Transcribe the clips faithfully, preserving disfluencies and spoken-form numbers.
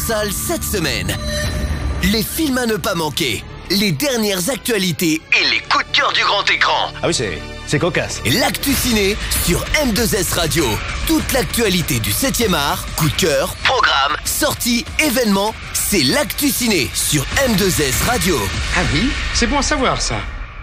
salle cette semaine. Les films à ne pas manquer, les dernières actualités et les coups de cœur du grand écran. Ah oui, c'est, c'est cocasse. L'actu ciné sur M deux S Radio. Toute l'actualité du septième art, coup de cœur, programme, sorties, événements, c'est l'actu ciné sur M deux S Radio. Ah oui, c'est bon à savoir ça.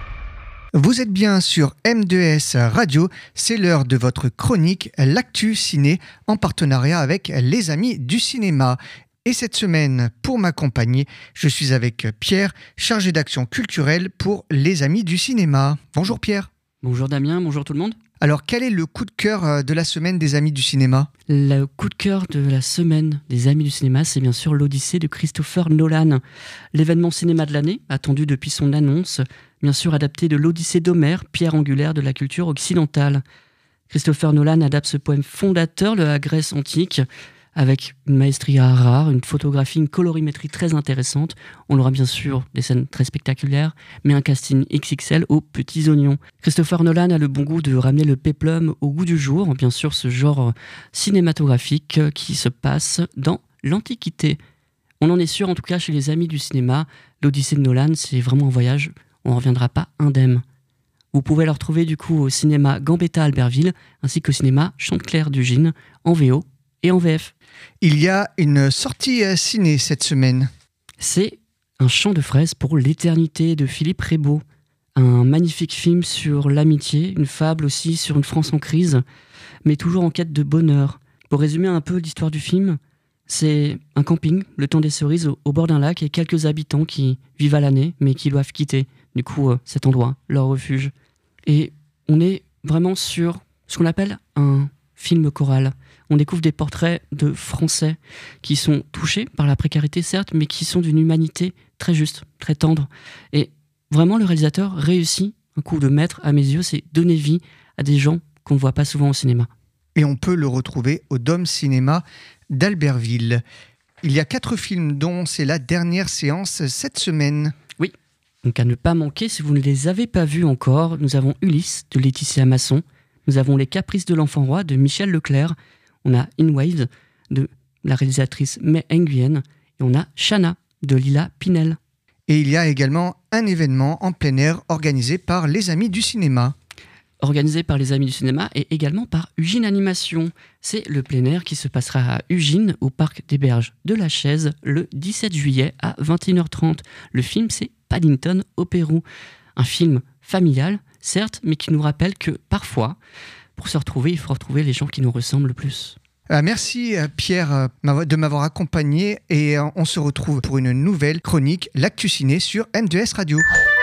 Vous êtes bien sur M deux S Radio, c'est l'heure de votre chronique L'Actu Ciné en partenariat avec les Amis du Cinéma. Et cette semaine, pour m'accompagner, je suis avec Pierre, chargé d'action culturelle pour les Amis du Cinéma. Bonjour Pierre. Bonjour Damien, bonjour tout le monde. Alors quel est le coup de cœur de la semaine des Amis du Cinéma ? Le coup de cœur de la semaine des Amis du Cinéma, c'est bien sûr l'Odyssée de Christopher Nolan. L'événement cinéma de l'année, attendu depuis son annonce, bien sûr adapté de l'Odyssée d'Homère, pierre angulaire de la culture occidentale. Christopher Nolan adapte ce poème fondateur de la Grèce antique, avec une maestria rare, une photographie, une colorimétrie très intéressante. On aura bien sûr des scènes très spectaculaires, mais un casting X X L aux petits oignons. Christopher Nolan a le bon goût de ramener le péplum au goût du jour, bien sûr ce genre cinématographique qui se passe dans l'Antiquité. On en est sûr, en tout cas chez les Amis du Cinéma, l'Odyssée de Nolan, c'est vraiment un voyage, on ne reviendra pas indemne. Vous pouvez le retrouver du coup au cinéma Gambetta à Albertville, ainsi qu'au cinéma Chanteclair du Gine, en V O et en V F. Il y a une sortie ciné cette semaine. C'est Un chant de fraises pour l'éternité de Philippe Rebaud. Un magnifique film sur l'amitié, une fable aussi sur une France en crise, mais toujours en quête de bonheur. Pour résumer un peu l'histoire du film, c'est un camping, le temps des cerises, au, au bord d'un lac, et quelques habitants qui vivent à l'année, mais qui doivent quitter, du coup, euh, cet endroit, leur refuge. Et on est vraiment sur ce qu'on appelle un film choral. On découvre des portraits de Français qui sont touchés par la précarité, certes, mais qui sont d'une humanité très juste, très tendre. Et vraiment, le réalisateur réussit, un coup de maître à mes yeux, c'est donner vie à des gens qu'on ne voit pas souvent au cinéma. Et on peut le retrouver au Dôme Cinéma d'Albertville. Il y a quatre films dont c'est la dernière séance cette semaine. Oui, donc à ne pas manquer, si vous ne les avez pas vus encore, nous avons Ulysse de Laetitia Masson, nous avons Les Caprices de l'Enfant Roi de Michel Leclerc, on a In Waves de la réalisatrice May Nguyen et on a Shanna de Lila Pinel. Et il y a également un événement en plein air organisé par les Amis du Cinéma. Organisé par les Amis du Cinéma et également par Ugine Animation. C'est le plein air qui se passera à Ugine, au parc des Berges de la Chaise, le dix-sept juillet à vingt et une heures trente. Le film, c'est Paddington au Pérou. Un film familial, certes, mais qui nous rappelle que parfois, pour se retrouver, il faut retrouver les gens qui nous ressemblent le plus. Euh, merci Pierre euh, de m'avoir accompagné et euh, on se retrouve pour une nouvelle chronique L'Actu Ciné sur M deux S Radio.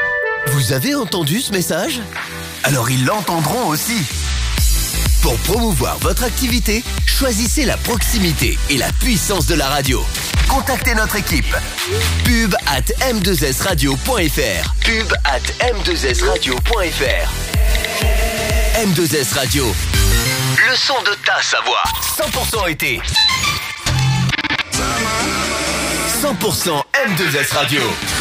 Vous avez entendu ce message ? Alors ils l'entendront aussi. Pour promouvoir votre activité, choisissez la proximité et la puissance de la radio. Contactez notre équipe. Pub at m deux s radio point f r. Pub at m deux s radio point f r. M deux S Radio. Le son de ta Savoie. cent pour cent été. cent pour cent M deux S Radio.